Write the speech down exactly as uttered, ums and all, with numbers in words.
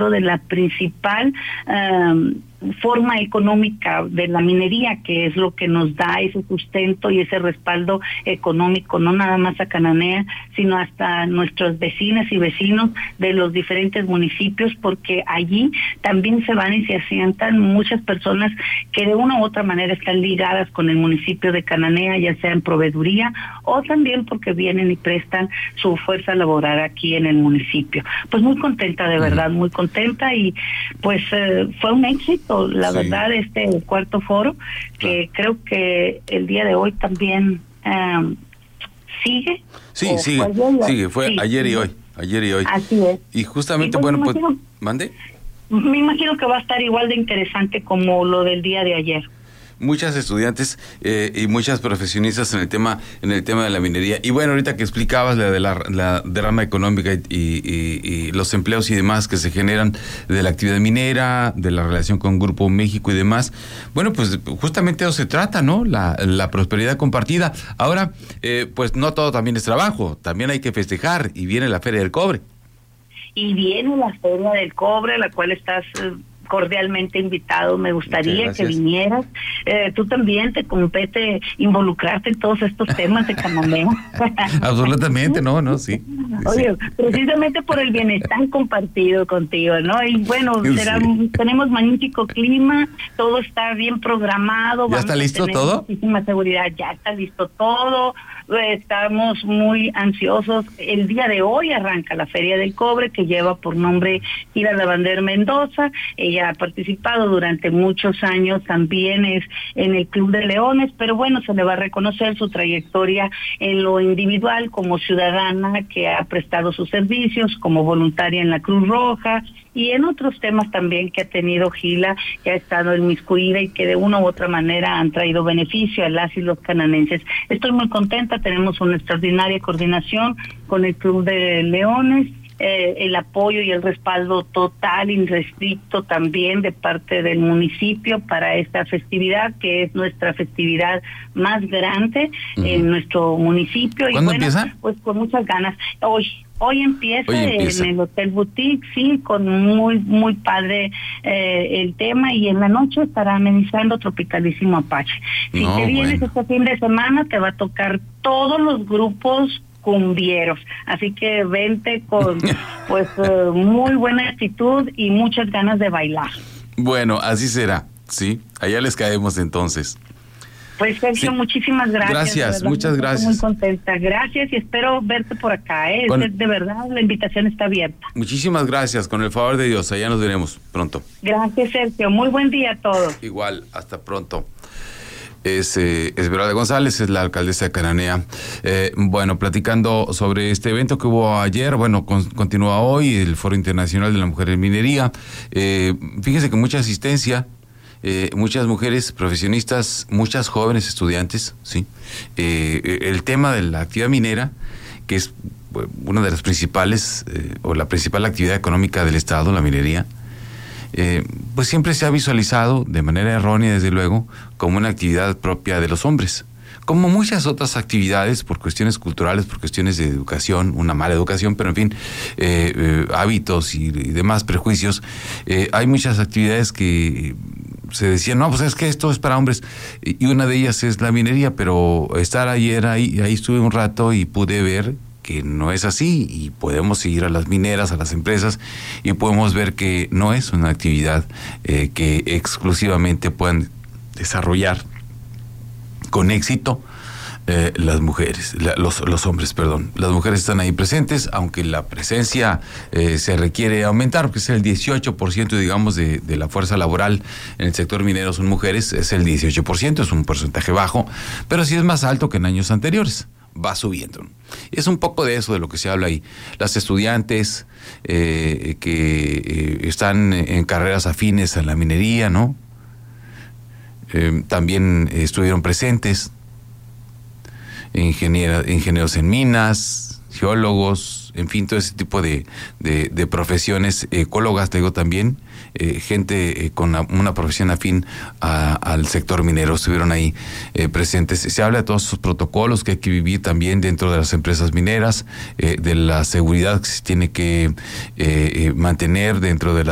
dentro de la principal um, forma económica de la minería, que es lo que nos da ese sustento y ese respaldo económico, no nada más a Cananea, sino hasta nuestros vecinas y vecinos de los diferentes municipios, porque allí también se van y se asientan muchas personas que de una u otra manera están ligadas con el municipio de Cananea, ya sea en proveeduría o también porque vienen y prestan su fuerza laboral aquí en el municipio. Pues muy contenta, de verdad, muy contenta, y pues eh, fue un éxito, la sí. verdad, este cuarto foro, que claro. creo que el día de hoy también um, sigue. Sí, sigue, fue ayer, sigue, fue sí, ayer y hoy, ayer y hoy. Así es. Y justamente, y pues, bueno, imagino, pues, ¿mande? Me imagino que va a estar igual de interesante como lo del día de ayer. Muchas estudiantes eh, y muchas profesionistas en el tema en el tema de la minería. Y bueno, ahorita que explicabas la de la, la derrama económica y, y, y los empleos y demás que se generan de la actividad minera, de la relación con Grupo México y demás, bueno, pues justamente de eso se trata, ¿no? La, la prosperidad compartida. Ahora, eh, pues no todo también es trabajo, también hay que festejar, y viene la Feria del Cobre. Y viene la Feria del Cobre, la cual estás... Eh, cordialmente invitado, me gustaría que vinieras. Eh, tú también te compete involucrarte en todos estos temas de Cananea. Absolutamente, no, no, sí. Oye, sí. precisamente por el bienestar compartido contigo, ¿no? Y bueno, será, sí. tenemos magnífico clima, todo está bien programado. ¿Ya está listo todo? Muchísima seguridad, ya está listo todo. Estamos muy ansiosos. El día de hoy arranca la Feria del Cobre, que lleva por nombre Ira Lavander Mendoza. Ella ha participado durante muchos años, también es en el Club de Leones, pero bueno, se le va a reconocer su trayectoria en lo individual como ciudadana que ha prestado sus servicios, como voluntaria en la Cruz Roja y en otros temas también que ha tenido Gila, que ha estado inmiscuida y que de una u otra manera han traído beneficio a las y los cananenses. Estoy muy contenta, tenemos una extraordinaria coordinación con el Club de Leones, eh, el apoyo y el respaldo total, irrestricto también de parte del municipio para esta festividad, que es nuestra festividad más grande uh-huh. en nuestro municipio. ¿Cuándo y bueno, empieza? Pues con muchas ganas. Hoy. Hoy empieza, Hoy empieza en el Hotel Boutique, sí, con muy, muy padre eh, el tema, y en la noche estará amenizando Tropicalísimo Apache. Si no, te vienes bueno. este fin de semana, te va a tocar todos los grupos cumbieros, así que vente con pues uh, muy buena actitud y muchas ganas de bailar. Bueno, así será, sí, allá les caemos entonces. Pues Sergio, sí. muchísimas gracias. Gracias, muchas gracias. Estoy muy contenta, gracias, y espero verte por acá, ¿eh? Con... de verdad, la invitación está abierta. Muchísimas gracias, con el favor de Dios, allá nos veremos pronto. Gracias, Sergio, muy buen día a todos. Igual, hasta pronto. Es eh, Esmeralda González, es la alcaldesa de Cananea. Eh, bueno, platicando sobre este evento que hubo ayer, bueno, con, continúa hoy el Foro Internacional de la Mujer en Minería. Eh, fíjense que mucha asistencia, eh, muchas mujeres profesionistas, muchas jóvenes estudiantes, sí. Eh, el tema de la actividad minera, que es bueno, una de las principales, eh, o la principal actividad económica del Estado, la minería. Eh, pues siempre se ha visualizado, de manera errónea desde luego, como una actividad propia de los hombres, como muchas otras actividades por cuestiones culturales, por cuestiones de educación, una mala educación, pero en fin, eh, eh, hábitos y, y demás prejuicios. Eh, hay muchas actividades que se decían, no, pues es que esto es para hombres, y una de ellas es la minería, pero estar ayer ahí, ahí estuve un rato y pude ver que no es así, y podemos ir a las mineras, a las empresas, y podemos ver que no es una actividad eh, que exclusivamente puedan desarrollar con éxito eh, las mujeres, la, los, los hombres, perdón. Las mujeres están ahí presentes, aunque la presencia eh, se requiere aumentar, porque es el dieciocho por ciento, digamos, de, de la fuerza laboral en el sector minero son mujeres, es el dieciocho por ciento, es un porcentaje bajo, pero sí es más alto que en años anteriores. Va subiendo. Es un poco de eso de lo que se habla ahí. Las estudiantes eh, que eh, están en carreras afines a la minería, ¿no? Eh, también eh, estuvieron presentes. Ingeniera, ingenieros en minas, geólogos, en fin, todo ese tipo de, de, de profesiones, ecólogas, te digo también, eh, gente eh, con una, una profesión afín a, al sector minero, estuvieron ahí eh, presentes. Se habla de todos esos protocolos que hay que vivir también dentro de las empresas mineras, eh, de la seguridad que se tiene que eh, eh, mantener dentro de la